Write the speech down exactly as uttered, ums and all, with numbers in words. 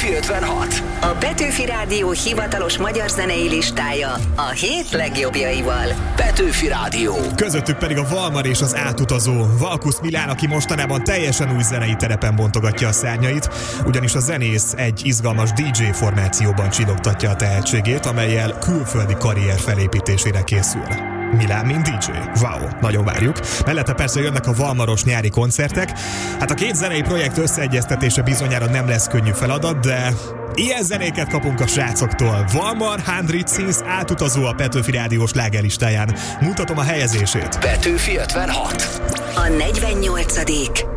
Petőfi ötvenhat. A Petőfi Rádió hivatalos magyar zenei listája a hét legjobbjaival. Petőfi Rádió. Közöttük pedig a Valmar és az átutazó Valkusz Milán, aki mostanában teljesen új zenei terepen bontogatja a szárnyait, ugyanis a zenész egy izgalmas dé dzsé formációban csillogtatja a tehetségét, amellyel külföldi karrier felépítésére készül. Milán, mint dé dzsé. Wow, nagyon várjuk. Mellette persze jönnek a valmaros nyári koncertek. Hát a két zenei projekt összeegyeztetése bizonyára nem lesz könnyű feladat, de ilyen zenéket kapunk a srácoktól. Valmar, Hundred Scenes átutazó a Petőfi Rádió slágerlistáján. Mutatom a helyezését. Petőfi ötvenhat. A negyvennyolcadik